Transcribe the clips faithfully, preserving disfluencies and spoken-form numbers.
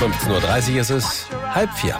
fünfzehn Uhr dreißig ist es, halb vier.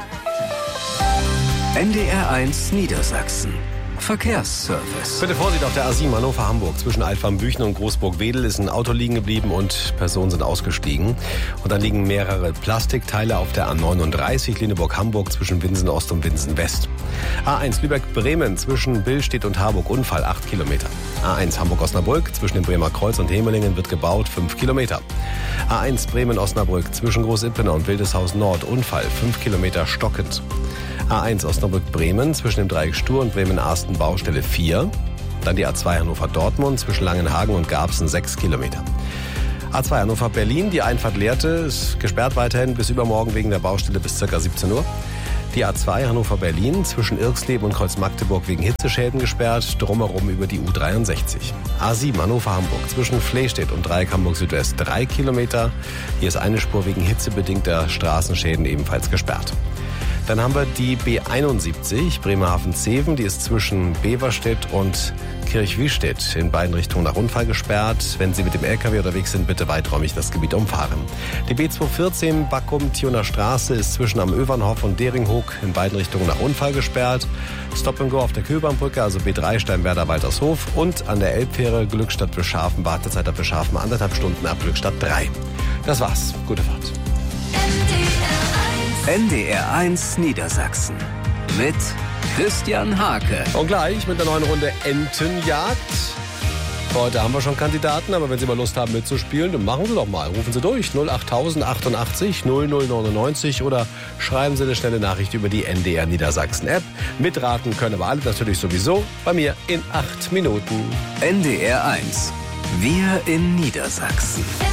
N D R eins Niedersachsen. Verkehrsservice. Bitte Vorsicht auf der A sieben Hannover-Hamburg. Zwischen Altwarmbüchen und Großburg-Wedel ist ein Auto liegen geblieben und Personen sind ausgestiegen. Und dann liegen mehrere Plastikteile auf der A neununddreißig Lüneburg-Hamburg zwischen Winsen-Ost und Winsen-West. A eins Lübeck-Bremen zwischen Billstedt und Harburg Unfall acht Kilometer. A eins Hamburg-Osnabrück zwischen dem Bremer Kreuz und Hemelingen wird gebaut fünf Kilometer. A eins Bremen-Osnabrück zwischen Groß-Ippener und Wildeshaus Nord Unfall fünf Kilometer stockend. A eins Osnabrück-Bremen zwischen dem Dreieck Stur und Bremen-Arsten Baustelle vier. Dann die A zwei Hannover-Dortmund zwischen Langenhagen und Garbsen sechs Kilometer. A zwei Hannover-Berlin, die Einfahrt Lehrte, ist gesperrt weiterhin bis übermorgen wegen der Baustelle bis ca. siebzehn Uhr. Die A zwei Hannover-Berlin zwischen Irksleben und Kreuz-Magdeburg wegen Hitzeschäden gesperrt, drumherum über die U dreiundsechzig. A sieben Hannover-Hamburg zwischen Flehstedt und Dreieck Hamburg Südwest drei Kilometer. Hier ist eine Spur wegen hitzebedingter Straßenschäden ebenfalls gesperrt. Dann haben wir die B einundsiebzig Bremerhaven-Zeven, die ist zwischen Beverstedt und Kirchwistedt in beiden Richtungen nach Unfall gesperrt. Wenn Sie mit dem L K W unterwegs sind, bitte weiträumig das Gebiet umfahren. Die B zweihundertvierzehn Backum-Tioner Straße ist zwischen am Övernhof und Deringhoek in beiden Richtungen nach Unfall gesperrt. Stop and Go auf der Köbernbrücke, also B drei Steinwerder-Waltershof und an der Elbfähre Glückstadt-Beschafen, Wartezeit ab Beschafen anderthalb Stunden ab Glückstadt drei. Das war's. Gute Fahrt. N D R eins Niedersachsen mit Christian Hake. Und gleich mit der neuen Runde Entenjagd. Heute haben wir schon Kandidaten, aber wenn Sie mal Lust haben mitzuspielen, dann machen Sie doch mal. Rufen Sie durch null acht achtundachtzig null null neunundneunzig oder schreiben Sie eine schnelle Nachricht über die N D R Niedersachsen App. Mitraten können aber alle natürlich sowieso bei mir in acht Minuten. N D R eins. Wir in Niedersachsen.